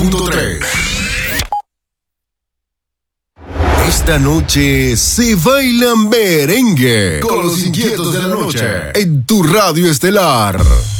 104.3. Esta noche se baila merengue con los inquietos de la noche en tu radio estelar.